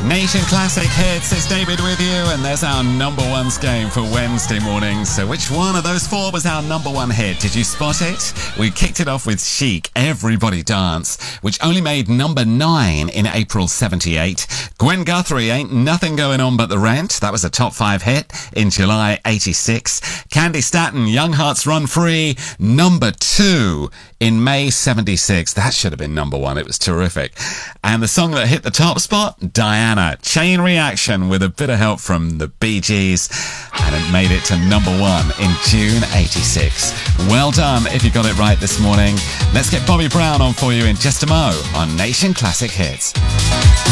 Nation Classic Hits, it's David with you, and there's our number one game for Wednesday morning. So which one of those four was our number one hit? Did you spot it? We kicked it off with Chic, Everybody Dance, which only made number 9 in April 78. Gwen Guthrie, Ain't Nothing Going On But the Rent, that was a top 5 hit in July 86. Candy Staton, Young Hearts Run Free, number 2 in May 76. That should have been number 1, it was terrific. And the song that hit the top spot, Diana, Chain Reaction, with a bit of help from the Bee Gees, and it made it to number 1 in June 86. Well done if you got it right this morning. Let's get Bobby Brown on for you in just a mo on Nation Classic Hits.